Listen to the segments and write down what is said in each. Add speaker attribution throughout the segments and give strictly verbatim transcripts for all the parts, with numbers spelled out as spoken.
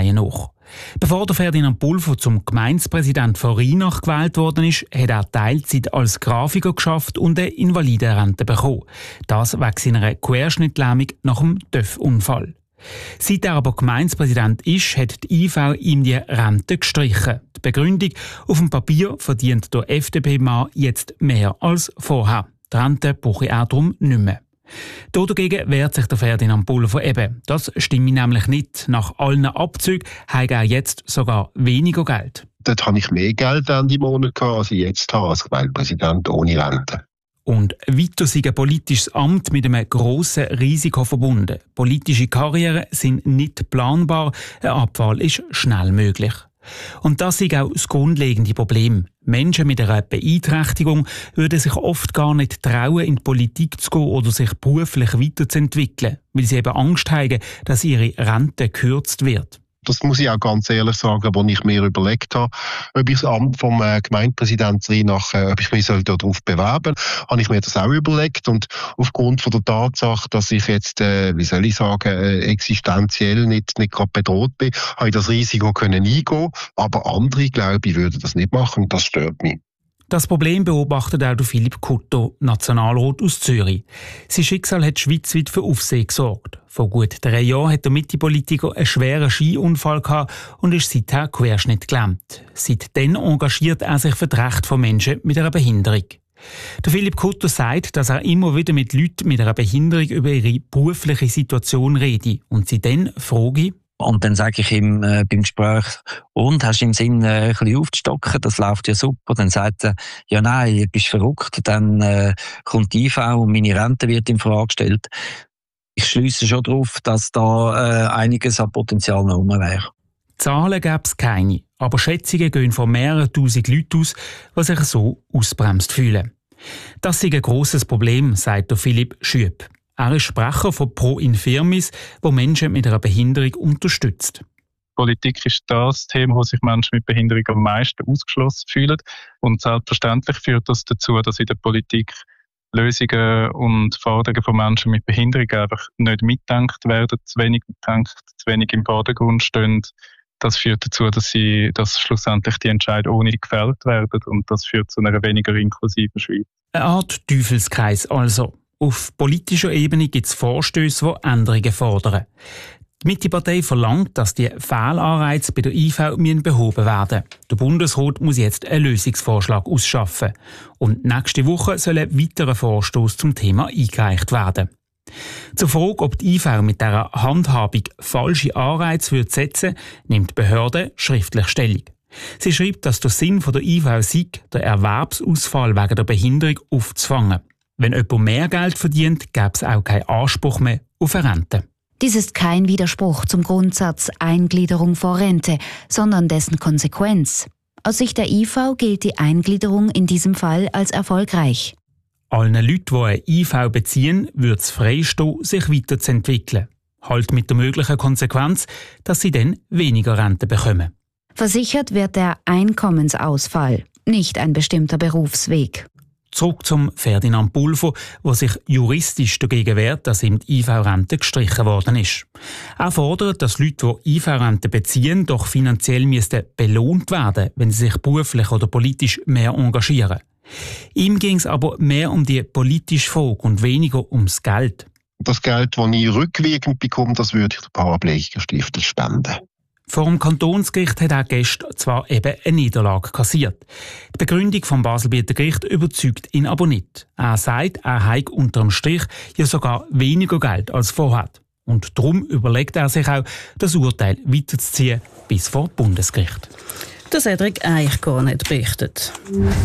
Speaker 1: Reihe nach. Bevor der Ferdinand Pulver zum Gemeindepräsident von Rheinach gewählt worden ist, hat er Teilzeit als Grafiker geschafft und eine Invalidenrente bekommen. Das wegen seiner Querschnittlähmung nach dem T Ö F-Unfall. Seit er aber Gemeindepräsident ist, hat die I V ihm die Rente gestrichen. Die Begründung: auf dem Papier verdient der F D P-Mann jetzt mehr als vorher. Die Rente brauche er darum nicht mehr. Dagegen wehrt sich der Ferdinand Pulver eben. Das stimme nämlich nicht. Nach allen Abzügen hat er jetzt sogar weniger Geld.
Speaker 2: Dort habe ich mehr Geld Ende Monat gehabt, als ich jetzt habe als Gemeindepräsident ohne Rente.
Speaker 1: Und weiter sei ein politisches Amt mit einem grossen Risiko verbunden. Politische Karrieren sind nicht planbar, ein Abfall ist schnell möglich. Und das ist auch das grundlegende Problem. Menschen mit einer Beeinträchtigung würden sich oft gar nicht trauen, in die Politik zu gehen oder sich beruflich weiterzuentwickeln, weil sie eben Angst haben, dass ihre Rente gekürzt wird.
Speaker 2: Das muss ich auch ganz ehrlich sagen, als ich mir überlegt habe, ob ich das Amt vom äh, Gemeindepräsidenten Rheinach, äh, ob ich mich soll darauf bewerben soll, habe ich mir das auch überlegt. Und aufgrund von der Tatsache, dass ich jetzt, äh, wie soll ich sagen, äh, existenziell nicht, nicht gerade bedroht bin, habe ich das Risiko können eingehen. Aber andere, glaube ich, würden das nicht machen. Das stört mich.
Speaker 1: Das Problem beobachtet auch Philipp Kutter, Nationalrat aus Zürich. Sein Schicksal hat schweizweit für Aufsehen gesorgt. Vor gut drei Jahren hat der Mitte-Politiker einen schweren Skiunfall gehabt und ist seither querschnittgelähmt. Seitdem engagiert er sich für die Rechte von Menschen mit einer Behinderung. Der Philipp Kutter sagt, dass er immer wieder mit Leuten mit einer Behinderung über ihre berufliche Situation rede. Und sie dann frage:
Speaker 3: Und dann sage ich ihm äh, beim Gespräch: und, hast du im Sinn, äh, ein bisschen aufzustocken? Das läuft ja super. Dann sagt er: ja nein, du bist verrückt. Dann äh, kommt die I V und meine Rente wird in Frage gestellt. Ich schliesse schon darauf, dass da äh, einiges an Potenzial noch rum wäre.
Speaker 1: Zahlen gäbe es keine, aber Schätzungen gehen von mehreren tausend Leuten aus, die sich so ausbremst fühlen. Das ist ein grosses Problem, sagt der Philipp Schüb. Er ist Sprecher von Pro Infirmis, wo Menschen mit einer Behinderung unterstützt.
Speaker 4: Politik ist das Thema, wo sich Menschen mit Behinderung am meisten ausgeschlossen fühlen. Und selbstverständlich führt das dazu, dass in der Politik Lösungen und Forderungen von Menschen mit Behinderung einfach nicht mitgedacht werden, zu wenig mitgedacht, zu wenig im Vordergrund stehen. Das führt dazu, dass, sie, dass schlussendlich die Entscheidungen ohne gefällt werden, und das führt zu einer weniger inklusiven Schweiz.
Speaker 1: Eine Art Teufelskreis also. Auf politischer Ebene gibt es Vorstöße, die Änderungen fordern. Die Mitte-Partei verlangt, dass die Fehlanreize bei der I V behoben werden. Der Bundesrat muss jetzt einen Lösungsvorschlag ausschaffen. Und nächste Woche soll ein weiterer Vorstoß zum Thema eingereicht werden. Zur Frage, ob die I V mit dieser Handhabung falsche Anreize setzen würde, nimmt die Behörde schriftlich Stellung. Sie schreibt, dass der Sinn der I V sei, den Erwerbsausfall wegen der Behinderung aufzufangen. Wenn jemand mehr Geld verdient, gäbe es auch keinen Anspruch mehr auf eine Rente.
Speaker 5: Dies ist kein Widerspruch zum Grundsatz Eingliederung vor Rente, sondern dessen Konsequenz. Aus Sicht der I V gilt die Eingliederung in diesem Fall als erfolgreich.
Speaker 1: Allen Leuten, die eine I V beziehen, würde es freistehen, sich weiterzuentwickeln. Halt mit der möglichen Konsequenz, dass sie dann weniger Rente bekommen.
Speaker 5: Versichert wird der Einkommensausfall, nicht ein bestimmter Berufsweg.
Speaker 1: Zurück zum Ferdinand Pulver, der sich juristisch dagegen wehrt, dass ihm die I V-Rente gestrichen worden ist. Er fordert, dass Leute, die I V-Rente beziehen, doch finanziell müssten belohnt werden, wenn sie sich beruflich oder politisch mehr engagieren. Ihm ging es aber mehr um die politische Frage und weniger ums Geld.
Speaker 2: Das Geld, das ich rückwirkend bekomme, das würde ich der Paraplegikerstiftung spenden.
Speaker 1: Vor dem Kantonsgericht hat er gestern zwar eben eine Niederlage kassiert. Die Begründung vom Baselbieter Gericht überzeugt ihn aber nicht. Er sagt, er habe unterm Strich ja sogar weniger Geld als vorher. Und darum überlegt er sich auch, das Urteil weiterzuziehen bis vor Bundesgericht.
Speaker 6: Der Cedric Eichkorn berichtet.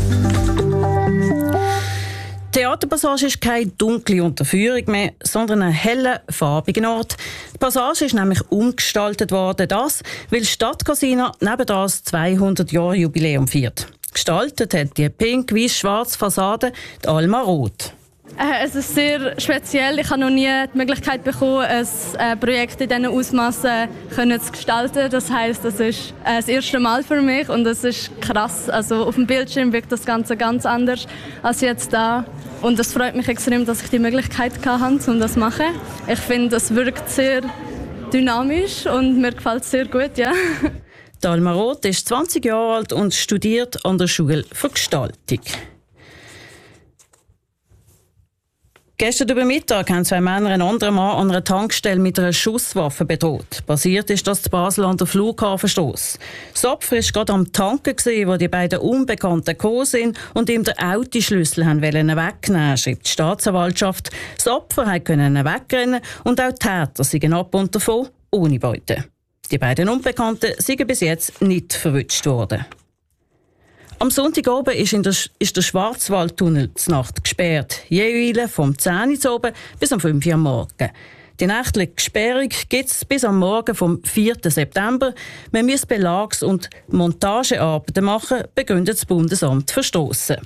Speaker 6: Die Theaterpassage ist keine dunkle Unterführung mehr, sondern ein heller, farbiger Ort. Die Passage ist nämlich umgestaltet worden, das, weil Stadtcasino neben das zweihundert Jahre Jubiläum feiert. Gestaltet hat die pink-weiß-schwarze Fassade die Alma Rot.
Speaker 7: Äh, es ist sehr speziell. Ich habe noch nie die Möglichkeit bekommen, ein äh, Projekt in diesen Ausmaßen äh, zu gestalten. Das heisst, das ist äh, das erste Mal für mich und es ist krass. Also auf dem Bildschirm wirkt das Ganze ganz anders als jetzt da. Und es freut mich extrem, dass ich die Möglichkeit hatte, um das zu machen. Ich finde, es wirkt sehr dynamisch und mir gefällt es sehr gut, ja.
Speaker 6: Dalma Roth ist zwanzig Jahre alt und studiert an der Schule für Gestaltung. Gestern über Mittag haben zwei Männer einen anderen Mann an einer Tankstelle mit einer Schusswaffe bedroht. Passiert ist das in Basel an der Flughafenstrasse. Das Opfer war gerade am Tanken, wo die beiden Unbekannten gekommen sind und ihm den Autoschlüssel wegnehmen wollten, schreibt die Staatsanwaltschaft. Das Opfer konnte wegrennen und auch die Täter sind ab und davon ohne Beute. Die beiden Unbekannten sind bis jetzt nicht verwünscht worden. Am Sonntagabend ist, in der, ist der Schwarzwaldtunnel zur Nacht gesperrt. Jeweils vom zehn Uhr oben bis am fünf Uhr am Morgen. Die nächtliche Sperrung gibt es bis am Morgen vom vierten September. Man muss Belags- und Montagearbeiten machen, begründet das Bundesamt für Strassen.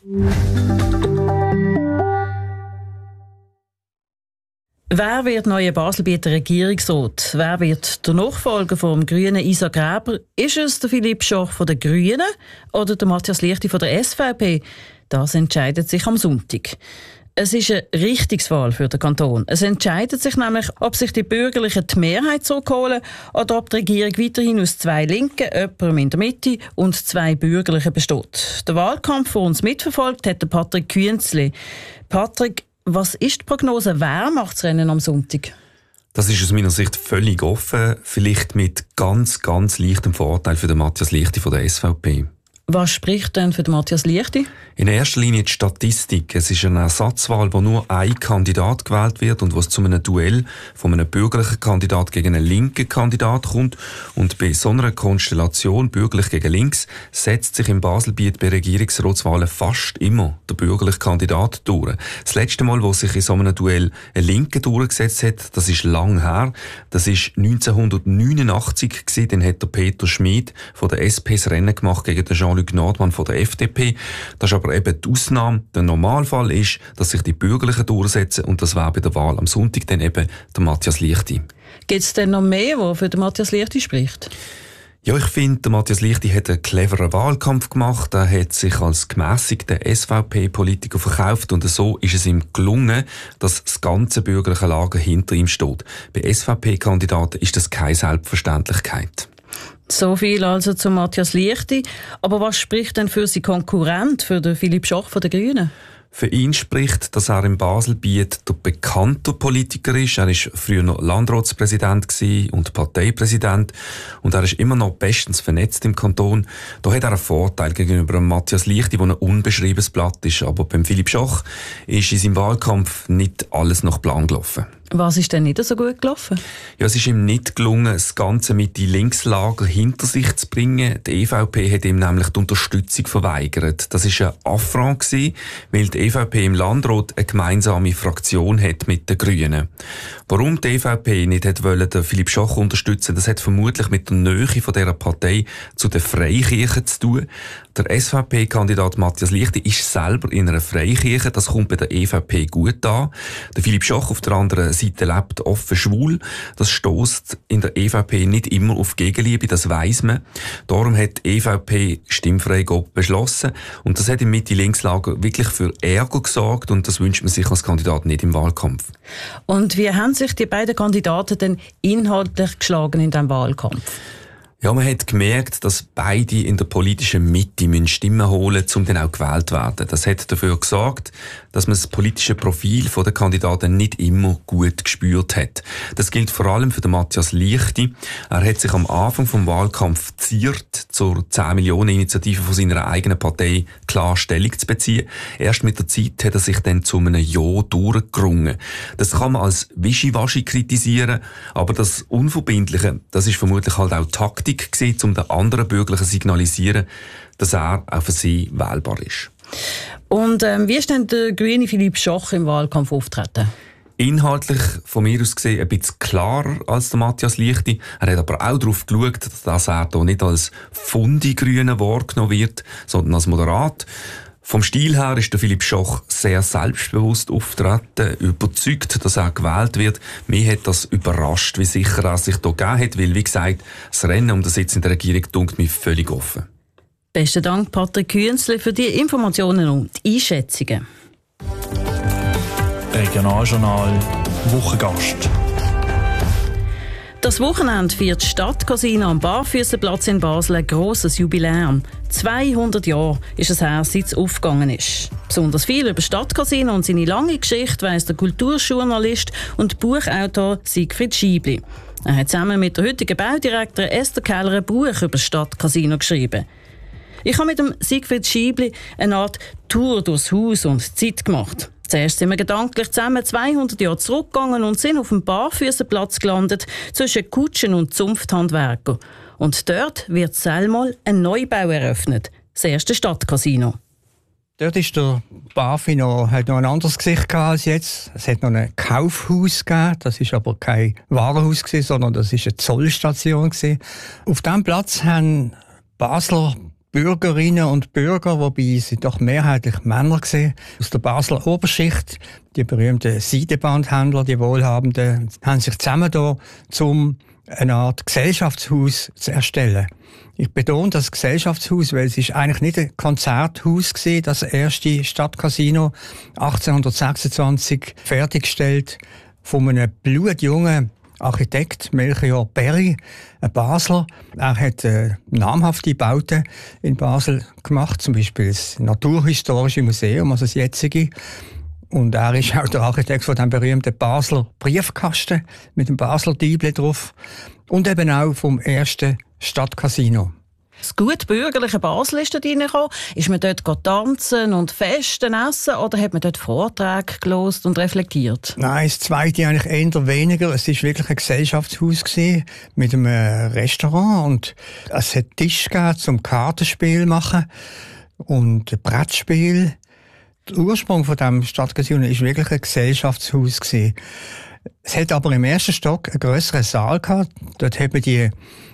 Speaker 6: Wer wird neue Baselbieter Regierungsrat? Wer wird der Nachfolger vom grünen Isa Gräber? Ist es der Philipp Schoch von den Grünen oder der Matthias Liechti von der S V P? Das entscheidet sich am Sonntag. Es ist eine Richtungswahl für den Kanton. Es entscheidet sich nämlich, ob sich die Bürgerlichen die Mehrheit zurückholen oder ob die Regierung weiterhin aus zwei Linken, jemandem in der Mitte und zwei Bürgerlichen besteht. Der Wahlkampf, der uns mitverfolgt, hat Patrick Künzli. Patrick, was ist die Prognose? Wer macht das Rennen am Sonntag?
Speaker 8: Das ist aus meiner Sicht völlig offen, vielleicht mit ganz, ganz leichtem Vorteil für den Matthias Liechti von der S V P.
Speaker 6: Was spricht denn für den Matthias Liechti?
Speaker 8: In erster Linie die Statistik. Es ist eine Ersatzwahl, wo nur ein Kandidat gewählt wird und wo es zu einem Duell von einem bürgerlichen Kandidat gegen einen linken Kandidat kommt. Und bei so einer Konstellation, bürgerlich gegen links, setzt sich im Baselbiet bei Regierungsratswahlen fast immer der bürgerliche Kandidat durch. Das letzte Mal, wo sich in so einem Duell ein Linker durchgesetzt hat, das ist lang her. Das ist neunzehnhundertneunundachtzig gewesen. Dann hat der Peter Schmid von der S P das Rennen gemacht gegen den Jean-Luc Nordmann von der F D P. Das ist aber eben die Ausnahme. Der Normalfall ist, dass sich die Bürgerlichen durchsetzen und das wäre bei der Wahl am Sonntag dann eben der Matthias Liechti.
Speaker 6: Gibt es denn noch mehr, der für den Matthias Liechti spricht?
Speaker 8: Ja, ich finde, der Matthias Liechti hat einen cleveren Wahlkampf gemacht. Er hat sich als gemässigter S V P-Politiker verkauft und so ist es ihm gelungen, dass das ganze bürgerliche Lager hinter ihm steht. Bei S V P-Kandidaten ist das keine Selbstverständlichkeit.
Speaker 6: So viel also zu Matthias Liechti. Aber was spricht denn für seinen Konkurrent, für den Philipp Schoch von den Grünen?
Speaker 8: Für ihn spricht, dass er im Baselbiet der bekannte Politiker ist. Er war früher noch Landratspräsident und Parteipräsident und er ist immer noch bestens vernetzt im Kanton. Da hat er einen Vorteil gegenüber Matthias Liechti, der ein unbeschriebenes Blatt ist. Aber beim Philipp Schoch ist in seinem Wahlkampf nicht alles nach Plan gelaufen.
Speaker 6: Was ist denn nicht so gut gelaufen?
Speaker 8: Ja, es ist ihm nicht gelungen, das ganze Mitte-Links-Lager hinter sich zu bringen. Die E V P hat ihm nämlich die Unterstützung verweigert. Das war ein Affront gewesen, weil die E V P im Landrat eine gemeinsame Fraktion hat mit den Grünen. Warum die E V P nicht hat wollen, den Philipp Schoch unterstützen, das hat vermutlich mit der Nähe von dieser Partei zu den Freikirchen zu tun. Der S V P-Kandidat Matthias Liechti ist selber in einer Freikirche. Das kommt bei der E V P gut an. Der Philipp Schoch auf der anderen Seite lebt offen schwul. Das stößt in der E V P nicht immer auf Gegenliebe, das weiss man. Darum hat die E V P stimmfrei beschlossen. Und das hat im Mitte-Links-Lager wirklich für Ärger gesorgt und das wünscht man sich als Kandidat nicht im Wahlkampf.
Speaker 6: Und wie haben sich die beiden Kandidaten denn inhaltlich geschlagen in diesem Wahlkampf?
Speaker 8: Ja, man hat gemerkt, dass beide in der politischen Mitte Stimmen holen müssen, um dann auch gewählt zu werden. Das hat dafür gesorgt, dass man das politische Profil der Kandidaten nicht immer gut gespürt hat. Das gilt vor allem für den Matthias Liechti. Er hat sich am Anfang vom Wahlkampf ziert, zur zehn Millionen Initiative von seiner eigenen Partei klar Stellung zu beziehen. Erst mit der Zeit hat er sich dann zu einem Ja durchgerungen. Das kann man als Wischiwaschi kritisieren, aber das Unverbindliche, das ist vermutlich halt auch Taktik gewesen, um den anderen Bürgerlichen zu signalisieren, dass er auch für sie wählbar ist.
Speaker 6: Und ähm, wie ist denn der grüne Philipp Schoch im Wahlkampf auftreten?
Speaker 8: Inhaltlich von mir aus gesehen ein bisschen klarer als der Matthias Liechti. Er hat aber auch darauf geschaut, dass er hier nicht als Fundi-Grüne wahrgenommen wird, sondern als moderat. Vom Stil her ist der Philipp Schoch sehr selbstbewusst auftreten, überzeugt, dass er gewählt wird. Mich hat das überrascht, wie sicher er sich hier gegeben hat, weil, wie gesagt, das Rennen um den Sitz in der Regierung dunkt mich völlig offen.
Speaker 6: Besten Dank, Patrick Künzli, für die Informationen und Einschätzungen.
Speaker 9: Regionaljournal Wochengast.
Speaker 6: Das Wochenende feiert die Stadtcasino am Barfüssenplatz in Basel ein grosses Jubiläum. zweihundert Jahre ist es her, seit es aufgegangen ist. Besonders viel über Stadtcasino und seine lange Geschichte weiss der Kulturjournalist und Buchautor Siegfried Schiebli. Er hat zusammen mit der heutigen Baudirektorin Esther Keller ein Buch über das Stadtcasino geschrieben. Ich habe mit dem Siegfried Schiebli eine Art Tour durchs Haus und Zeit gemacht. Zuerst sind wir gedanklich zusammen zweihundert Jahre zurückgegangen und sind auf dem Barfüssenplatz gelandet, zwischen Kutschen und Zunfthandwerker. Und dort wird selmal ein Neubau eröffnet, das erste Stadtcasino.
Speaker 9: Dort ist der Barfi noch, hat noch ein anderes Gesicht gehabt als jetzt. Es hat noch ein Kaufhaus gegeben, das ist aber kein Warenhaus gewesen, sondern das ist eine Zollstation gewesen. Auf diesem Platz haben Basler Bürgerinnen und Bürger, wobei sie doch mehrheitlich Männer gesehen, aus der Basler Oberschicht, die berühmten Seidebandhändler, die Wohlhabenden, haben sich zusammen da, um eine Art Gesellschaftshaus zu erstellen. Ich betone das Gesellschaftshaus, weil es ist eigentlich nicht ein Konzerthaus gewesen, das erste Stadtcasino achtzehnhundertsechsundzwanzig fertiggestellt von einem blutjungen Architekt Melchior Berry, ein Basler. Er hat äh, namhafte Bauten in Basel gemacht, zum Beispiel das Naturhistorische Museum, also das jetzige. Und er ist auch der Architekt von dem berühmten Basler Briefkasten mit dem Basler Diebli drauf. Und eben auch vom ersten Stadtcasino.
Speaker 6: Das gut bürgerliche Basel ist dort reingekommen. Ist man dort tanzen und festen, essen oder hat man dort Vorträge gehört und reflektiert?
Speaker 9: Nein, das Zweite eigentlich eher weniger. Es war wirklich ein Gesellschaftshaus gewesen, mit einem Restaurant und es hat Tisch gegeben zum Kartenspiel machen und Brettspiel. Der Ursprung von diesem Stadtcasino war wirklich ein Gesellschaftshaus gewesen. Es hat aber im ersten Stock einen grösseren Saal gehabt. Dort haben die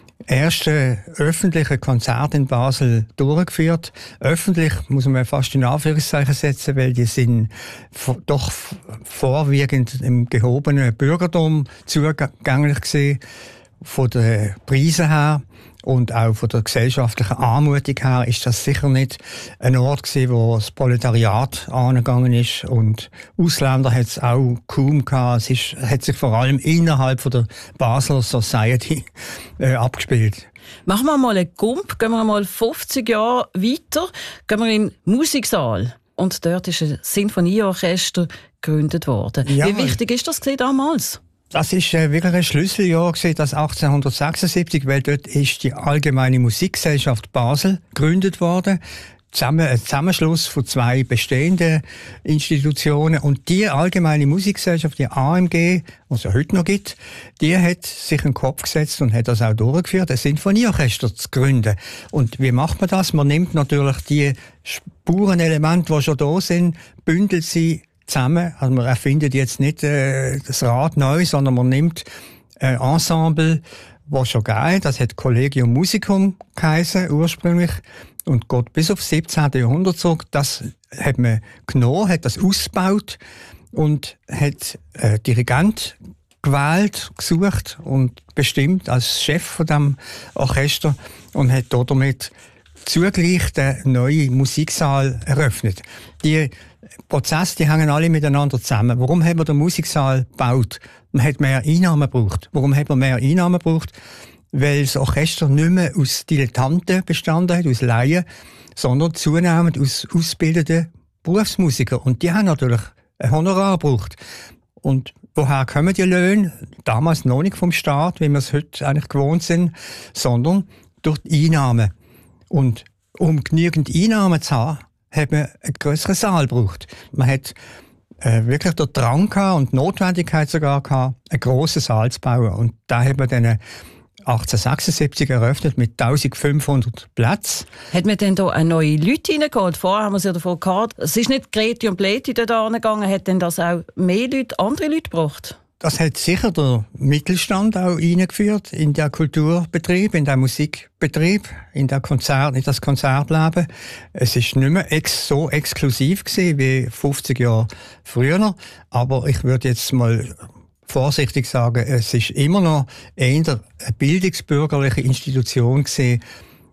Speaker 9: erste öffentliche Konzerte in Basel durchgeführt. Öffentlich muss man fast in Anführungszeichen setzen, weil die sind doch vorwiegend im gehobenen Bürgertum zugänglich gewesen, von den Preisen her und auch von der gesellschaftlichen Anmutung her ist das sicher nicht ein Ort gewesen, wo das Proletariat angegangen ist und Ausländer hat es auch kaum gehabt. Es ist, hat sich vor allem innerhalb von der Basler Society äh, abgespielt.
Speaker 6: Machen wir mal einen Gump, gehen wir mal fünfzig Jahre weiter, gehen wir in den Musiksaal. Und dort ist ein Sinfonieorchester gegründet worden. Ja. Wie wichtig ist das damals?
Speaker 9: Das ist äh, wirklich ein Schlüsseljahr gewesen, das achtzehnhundertsechsundsiebzig, weil dort ist die Allgemeine Musikgesellschaft Basel gegründet worden. Zusammen, ein Zusammenschluss von zwei bestehenden Institutionen. Und die Allgemeine Musikgesellschaft, die A M G, was es heute noch gibt, die hat sich in den Kopf gesetzt und hat das auch durchgeführt, ein Sinfonieorchester zu gründen. Und wie macht man das? Man nimmt natürlich die Spurenelemente, die schon da sind, bündelt sie zusammen. Also man erfindet jetzt nicht äh, das Rad neu, sondern man nimmt ein Ensemble, das schon gegeben, das hat Collegium Musicum geheißen, ursprünglich, und geht bis aufs siebzehnten Jahrhundert zurück. Das hat man genommen, hat das ausgebaut und hat einen Dirigent gewählt, gesucht und bestimmt als Chef von dem Orchester und hat damit zugleich den neuen Musiksaal eröffnet. Die Prozesse, die hängen alle miteinander zusammen. Warum hat man den Musiksaal gebaut? Man hat mehr Einnahmen gebraucht. Warum hat man mehr Einnahmen gebraucht? Weil das Orchester nicht mehr aus Dilettanten bestanden hat, aus Laien, sondern zunehmend aus ausgebildeten Berufsmusikern. Und die haben natürlich ein Honorar gebraucht. Und woher kommen die Löhne? Damals noch nicht vom Staat, wie wir es heute eigentlich gewohnt sind, sondern durch die Einnahmen. Und um genügend Einnahmen zu haben, hat man einen grösseren Saal gebraucht. Man hat äh, wirklich den Drang gehabt und die Notwendigkeit sogar gehabt, einen grossen Saal zu bauen. Und da hat man dann achtzehnhundertsechsundsiebzig eröffnet mit eintausendfünfhundert Plätzen.
Speaker 6: Hat man denn da neue Leute reingeholt? Vorher haben wir es ja davon gehabt. Es ist nicht Greti und Pleti dort angegangen. Hat denn das auch mehr Leute, andere Leute gebracht?
Speaker 9: Das hat sicher der Mittelstand auch eingeführt in den Kulturbetrieb, in den Musikbetrieb, in, den Konzert, in das Konzertleben. Es ist nicht mehr ex so exklusiv gewesen wie fünfzig Jahre früher, aber ich würde jetzt mal vorsichtig sagen, es ist immer noch eher eine bildungsbürgerliche Institution gewesen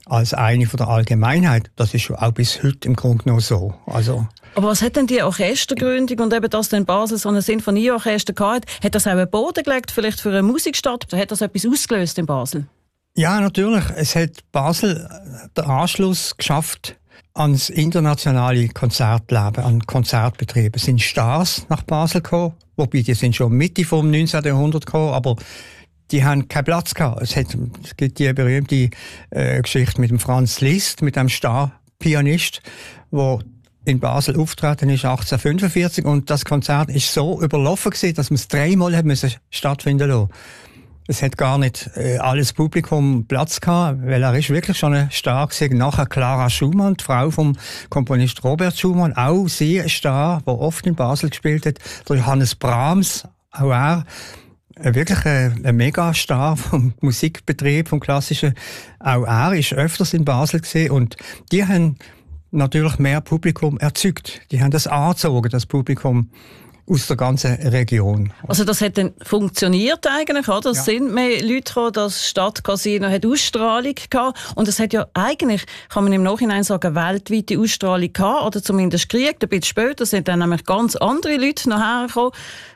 Speaker 9: als eine von der Allgemeinheit. Das ist auch bis heute im Grunde genommen so. Also,
Speaker 6: aber was hat denn die Orchestergründung und eben, dass in Basel so ein Sinfonieorchester gehabt hat, hat das auch einen Boden gelegt, vielleicht für eine Musikstadt? Hat das etwas ausgelöst in Basel?
Speaker 9: Ja, natürlich. Es hat Basel den Anschluss geschafft ans internationale Konzertleben, an Konzertbetriebe. Es sind Stars nach Basel gekommen, wobei die sind schon Mitte vom neunzehnten Jahrhundert gekommen, aber die haben keinen Platz gehabt. Es, hat, es gibt die berühmte äh, Geschichte mit dem Franz Liszt, mit dem Star-Pianist, der in Basel auftreten ist achtzehnhundertfünfundvierzig, und das Konzert ist so überlaufen gewesen, dass man es dreimal hat müssen stattfinden lassen. Es hat gar nicht äh, alles Publikum Platz gehabt, weil er ist wirklich schon ein Star gewesen. Nachher Clara Schumann, die Frau vom Komponist Robert Schumann, auch sehr ein Star, der oft in Basel gespielt hat. Der Johannes Brahms, auch er, äh, wirklich ein, ein Megastar vom Musikbetrieb, vom Klassischen. Auch er ist öfters in Basel gewesen, und die haben natürlich mehr Publikum erzeugt. Die haben das angezogen, das Publikum aus der ganzen Region.
Speaker 6: Also das hat dann funktioniert eigentlich, oder? Es ja. sind mehr Leute gekommen, das Stadtcasino hat Ausstrahlung gehabt, und es hat ja eigentlich, kann man im Nachhinein sagen, weltweite Ausstrahlung gehabt, oder zumindest gekriegt. Ein bisschen später sind dann nämlich ganz andere Leute nachher gekommen.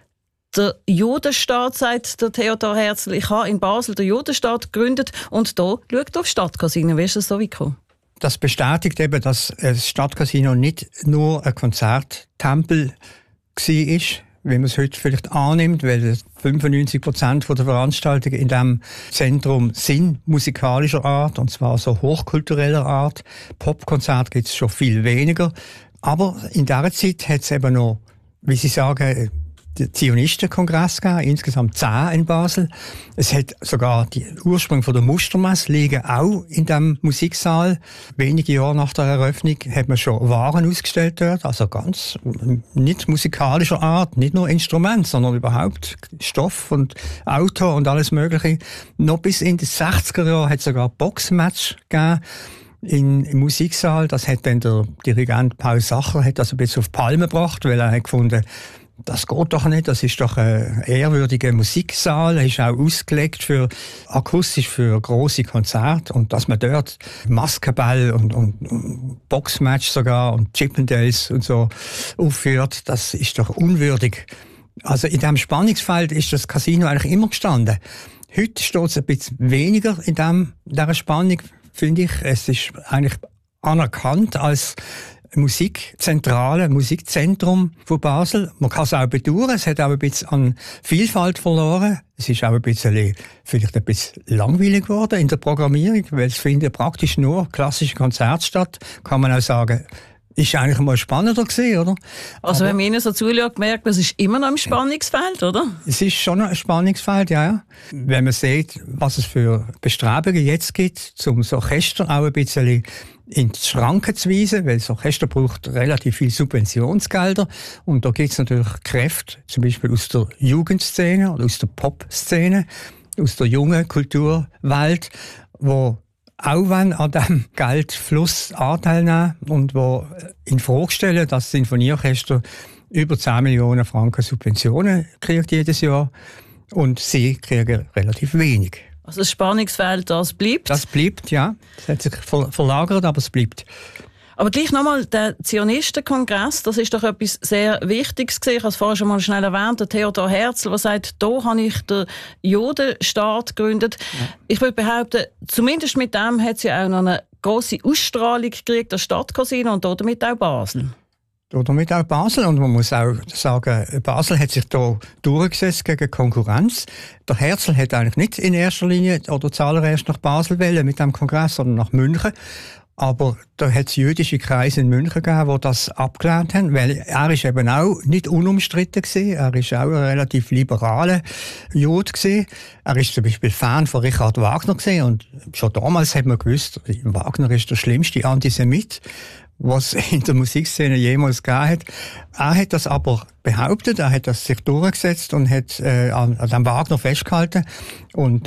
Speaker 6: Der Judenstaat, sagt der Theodor Herzl, ich habe in Basel den Judenstaat gegründet, und da schaut auf Stadtcasino. Wie ist das so gekommen?
Speaker 9: Das bestätigt eben, dass das Stadtcasino nicht nur ein Konzerttempel war, wie man es heute vielleicht annimmt, weil fünfundneunzig Prozent der Veranstaltungen in diesem Zentrum sind musikalischer Art, und zwar so hochkultureller Art. Popkonzert gibt es schon viel weniger. Aber in dieser Zeit hat es eben noch, wie Sie sagen, den Zionistenkongress gegeben, insgesamt zehn in Basel. Es hat sogar die Ursprünge von der Mustermesse liegen auch in diesem Musiksaal. Wenige Jahre nach der Eröffnung hat man schon Waren ausgestellt dort, also ganz nicht musikalischer Art, nicht nur Instrument, sondern überhaupt Stoff und Auto und alles Mögliche. Noch bis in die sechziger Jahre hat es sogar Boxmatch gegeben in, im Musiksaal. Das hat dann der Dirigent Paul Sacher hat das ein bisschen auf die Palme gebracht, weil er hat gefunden, das geht doch nicht, das ist doch ein ehrwürdiger Musiksaal, er ist auch ausgelegt für akustisch für grosse Konzerte, und dass man dort Maskenball und, und, und Boxmatch sogar und Chippendales und so aufführt, das ist doch unwürdig. Also in diesem Spannungsfeld ist das Casino eigentlich immer gestanden. Heute steht es ein bisschen weniger in, dem, in dieser Spannung, finde ich. Es ist eigentlich anerkannt als Musikzentrale, Musikzentrum von Basel. Man kann es auch bedauern, es hat auch ein bisschen an Vielfalt verloren. Es ist auch ein bisschen, vielleicht ein bisschen langweilig geworden in der Programmierung, weil es finden praktisch nur klassische Konzerte statt. Kann man auch sagen, ist eigentlich mal spannender gewesen, oder?
Speaker 6: Also
Speaker 9: Aber,
Speaker 6: wenn man Ihnen so zuschaut, merkt man, es ist immer noch ein Spannungsfeld, oder?
Speaker 9: Es ist schon ein Spannungsfeld, ja, ja. Wenn man sieht, was es für Bestrebungen jetzt gibt, um das Orchester auch ein bisschen in die Schranken zu weisen, weil das Orchester braucht relativ viel Subventionsgelder, und da gibt es natürlich Kräfte, zum Beispiel aus der Jugendszene oder aus der Popszene, aus der jungen Kulturwelt, wo auch wenn an diesem Geldfluss Anteil nehmen und wo in Frage stellen, dass das Sinfonieorchester über zehn Millionen Franken Subventionen kriegt jedes Jahr, und sie kriegen relativ wenig.
Speaker 6: Also das Spannungsfeld, das bleibt?
Speaker 9: Das bleibt, ja. Es hat sich verlagert, aber es bleibt.
Speaker 6: Aber gleich nochmal, der Zionistenkongress, das ist doch etwas sehr Wichtiges gewesen. Ich habe es vorher schon mal schnell erwähnt, der Theodor Herzl, der sagt, da habe ich den Judenstaat gegründet. Ja. Ich würde behaupten, zumindest mit dem hat es ja auch noch eine grosse Ausstrahlung gekriegt, das Stadtcasino, und damit auch Basel.
Speaker 9: Damit auch Basel. Und man muss auch sagen, Basel hat sich da durchgesetzt gegen Konkurrenz. Der Herzl hat eigentlich nicht in erster Linie oder zuallererst nach Basel wollen mit dem Kongress, sondern nach München. Aber da hat es jüdische Kreise in München gegeben, die das abgelehnt haben, weil er ist eben auch nicht unumstritten gewesen. Er ist auch ein relativ liberaler Jude gewesen. Er ist zum Beispiel Fan von Richard Wagner gewesen, und schon damals hat man gewusst, Wagner ist der schlimmste Antisemit, was in der Musikszene jemals gegeben hat. Er hat das aber behauptet, er hat das sich durchgesetzt und hat äh, an, an dem Wagner festgehalten. Und ich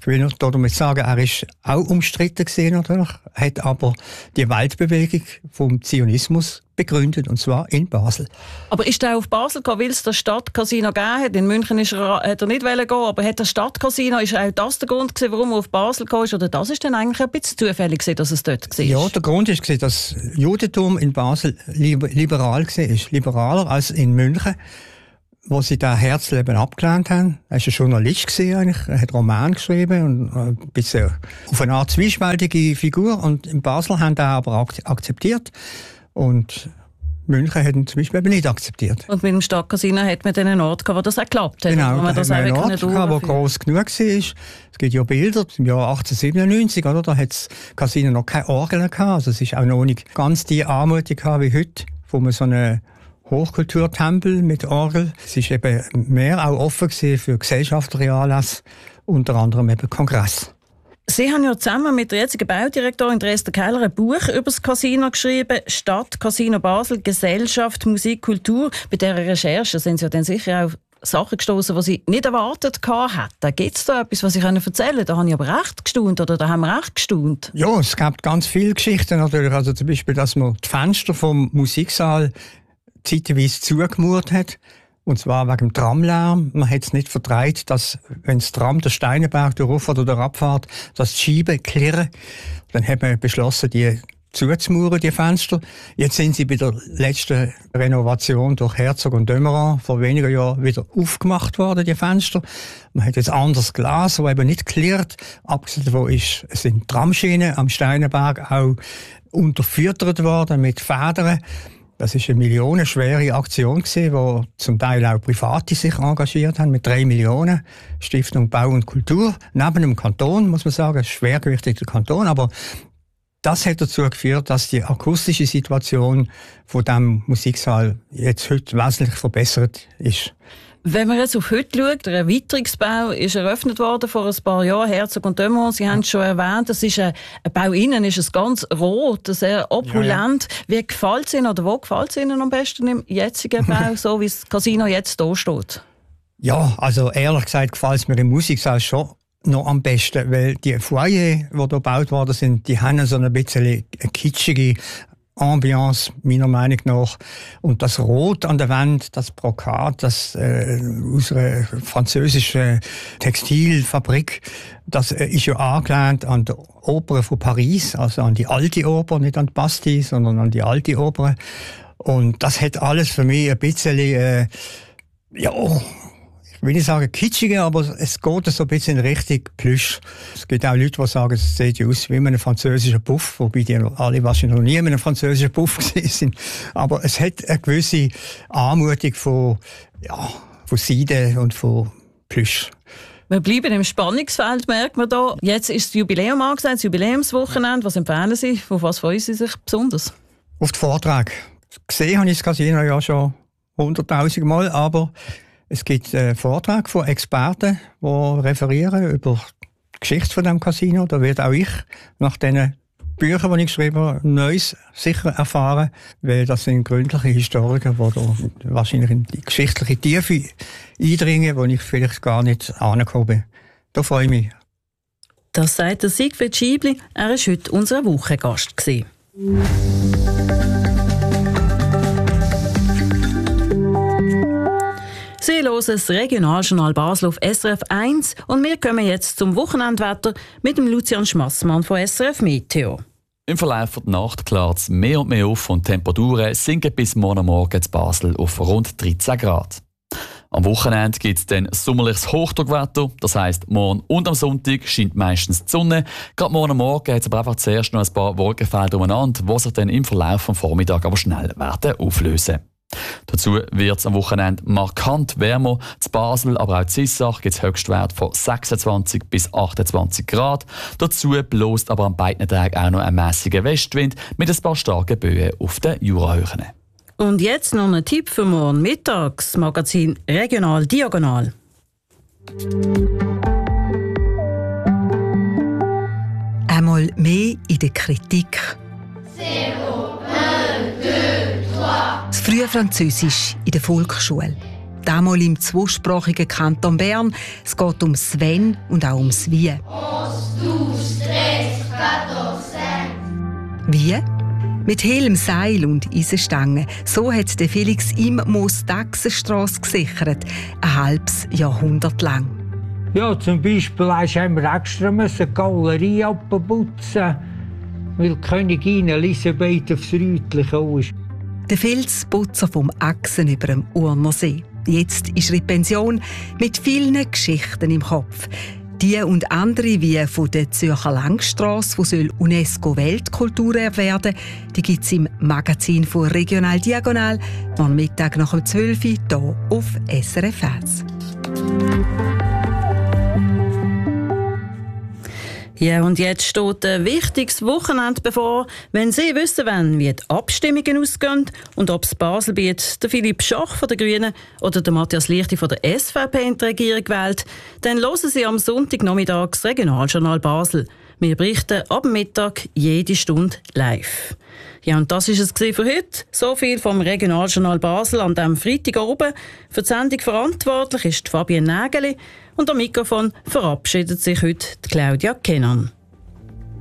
Speaker 9: Ich will nur damit sagen, er ist auch umstritten gewesen, natürlich, hat aber die Weltbewegung vom Zionismus begründet, und zwar in Basel.
Speaker 6: Aber ist er auf Basel gegangen, weil es das Stadtcasino gegeben hat? In München ist er, hat er nicht gehen, aber hat das Stadtcasino, ist auch das der Grund gewesen, warum er auf Basel gegangen ist? Oder das ist dann eigentlich ein bisschen zufällig gewesen, dass es dort war?
Speaker 9: Ja, der Grund ist, dass das Judentum in Basel liberal war, liberaler als in München, wo sie da Herzleben abgelehnt haben. Er war ein Journalist eigentlich, er hat Roman geschrieben und ein bisschen auf eine Art zwiespältige Figur. Und in Basel haben er aber akzeptiert und München hat ihn zum Beispiel eben nicht akzeptiert.
Speaker 6: Und mit dem Stadtcasino hat man dann einen Ort gehabt, wo das auch geklappt hat.
Speaker 9: Genau,
Speaker 6: wo man
Speaker 9: da
Speaker 6: das
Speaker 9: hat man einen Ort gehabt, der gross genug war. Es gibt ja Bilder im Jahr achtzehnhundertsiebenundneunzig, oder? Da hat das Casino noch keine Orgel gehabt. Also es ist auch noch nicht ganz die Anmutung wie heute, wo man so eine Hochkulturtempel mit Orgel. Es war eben mehr auch offen für gesellschaftliche Anlässe, unter anderem eben Kongress.
Speaker 6: Sie haben ja zusammen mit der jetzigen Baudirektorin Dresden Keller ein Buch über das Casino geschrieben, Stadt, Casino Basel, Gesellschaft, Musik, Kultur. Bei dieser Recherche sind Sie ja dann sicher auf Sachen gestoßen, die Sie nicht erwartet hatten. Gibt es da etwas, was Sie erzählen können? Da habe ich aber recht gestaunt, oder da haben wir recht gestaunt.
Speaker 9: Ja, es gab ganz viele Geschichten natürlich. Also zum Beispiel, dass man die Fenster vom Musiksaal zeitweise zugemauert hat. Und zwar wegen dem Tramlärm. Man hat es nicht vertreibt, dass, wenn das Tram den Steinenberg durchfährt oder abfährt, dass die Scheiben klirren. Dann hat man beschlossen, die zuzumauern, die Fenster. Jetzt sind sie bei der letzten Renovation durch Herzog und de Meuron vor wenigen Jahren wieder aufgemacht worden, die Fenster. Man hat jetzt anderes Glas, das eben nicht klirrt. Abgesehen davon ist, es sind Tramschienen am Steinenberg auch unterfüttert worden mit Federn. Das ist eine millionenschwere Aktion gewesen, wo zum Teil auch Private sich engagiert haben, mit drei Millionen. Stiftung Bau und Kultur. Neben dem Kanton, muss man sagen, ein schwergewichtiger Kanton. Aber das hat dazu geführt, dass die akustische Situation von diesem Musiksaal jetzt heute wesentlich verbessert ist.
Speaker 6: Wenn man jetzt auf heute schaut, der Erweiterungsbau ist eröffnet worden vor ein paar Jahren, Herzog und de Meuron, Sie haben es schon erwähnt, das ist ein, ein Bau innen, ist es ganz rot, sehr opulent. Ja, ja. Wie gefällt es Ihnen oder wo gefällt es Ihnen am besten im jetzigen Bau, so wie das Casino jetzt hier steht?
Speaker 9: Ja, also ehrlich gesagt gefällt es mir im Musiksaal schon noch am besten, weil die Foyer, die hier gebaut worden sind, die haben so ein bisschen eine kitschige Ambiance, meiner Meinung nach. Und das Rot an der Wand, das Brokat, das äh, aus einer französischen Textilfabrik, das äh, ist ja angelehnt an die Oper von Paris, also an die alte Oper, nicht an die Bastille, sondern an die alte Oper. Und das hat alles für mich ein bisschen, äh, ja, ich will nicht sagen kitschiger, aber es geht so ein bisschen in Richtung Plüsch. Es gibt auch Leute, die sagen, es sieht aus wie ein französischer Puff, wobei die alle wahrscheinlich noch nie mit einem französischen Puff gesehen sind. Aber es hat eine gewisse Anmutung von, ja, von Seide und von Plüsch.
Speaker 6: Wir bleiben im Spannungsfeld, merkt man da. Jetzt ist das Jubiläum angesagt, das Jubiläumswochenende. Was empfehlen Sie? Auf was freuen Sie sich besonders?
Speaker 9: Auf die Vorträge. Gesehen habe ich das Casino ja schon hunderttausend Mal, aber es gibt einen Vortrag von Experten, die referieren über die Geschichte von dem Casino. Da wird auch ich nach diesen Büchern, die ich geschrieben habe, Neues sicher erfahren, weil das sind gründliche Historiker, die da wahrscheinlich in die geschichtliche Tiefe eindringen, wo ich vielleicht gar nicht angekommen bin. Da freue ich mich.
Speaker 6: Das sagt der Siegfried Schiebli. Er war heute unser Wochengast gewesen. Sie hören das Regionaljournal Basel auf S R F eins und wir kommen jetzt zum Wochenendwetter mit dem Lucian Schmassmann von S R F Meteo.
Speaker 10: Im Verlauf der Nacht klart es mehr und mehr auf und die Temperaturen sinken bis morgen Morgen in Basel auf rund dreizehn Grad. Am Wochenende gibt es dann sommerliches Hochdruckwetter, das heisst, morgen und am Sonntag scheint meistens die Sonne. Gerade morgen Morgen hat es aber einfach zuerst noch ein paar Wolkenfelder umeinander, die sich dann im Verlauf des Vormittags aber schnell werden auflösen. Dazu wird es am Wochenende markant wärmer. In Basel, aber auch in Zissach gibt es Höchstwerte von sechsundzwanzig bis achtundzwanzig Grad. Dazu bläst aber an beiden Tagen auch noch ein mäßiger Westwind mit ein paar starken Böen auf den Jurahöhen.
Speaker 6: Und jetzt noch ein Tipp für morgen mittags. Magazin Regional Diagonal.
Speaker 11: Einmal mehr in der Kritik. Das frühe Französisch in der Volksschule. Damals im zweisprachigen Kanton Bern. Es geht ums Wenn und auch ums Wie. Wie? Mit Helm, Seil und Eisenstangen. So hat der Felix im Moos Taxenstrasse gesichert. Ein halbes Jahrhundert lang.
Speaker 12: Ja, zum Beispiel haben wir extra die Galerie abputzen, weil Königin Elisabeth aufs Rütli gekommen ist.
Speaker 11: Der Filzputzer vom Achsen über dem Urnersee. Jetzt ist er in Pension mit vielen Geschichten im Kopf. Die und andere wie von der Zürcher Langstrasse, die soll UNESCO-Weltkulturerbe werden, die gibt es im Magazin von Regional Diagonal am Mittag nach um zwölf Uhr hier auf S R F eins.
Speaker 6: Ja, und jetzt steht ein wichtiges Wochenende bevor. Wenn Sie wissen wollen, wie die Abstimmungen ausgehen und ob das Baselbiet der Philipp Schach von den Grünen oder der Matthias Lichti von der S V P in die Regierung wählt, dann hören Sie am Sonntagnachmittag das Regionaljournal Basel. Wir berichten ab Mittag jede Stunde live. Ja, und das war es für heute. So viel vom Regionaljournal Basel an diesem Freitag oben. Für die Sendung verantwortlich ist Fabienne Nägeli und am Mikrofon verabschiedet sich heute Claudia Kenan.